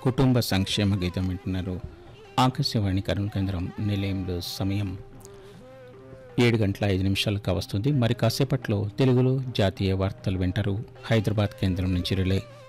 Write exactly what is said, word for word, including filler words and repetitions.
కుటుంబ సంక్షేమ గీతం వింటున్నారు. ఆకాశవాణి కర్నూలు కేంద్రం నిలయంలో సమయం ఏడు గంటల ఐదు నిమిషాలకు వస్తుంది. మరి కాసేపట్లో తెలుగులో జాతీయ వార్తలు వింటారు హైదరాబాద్ కేంద్రం నుంచి రిలే.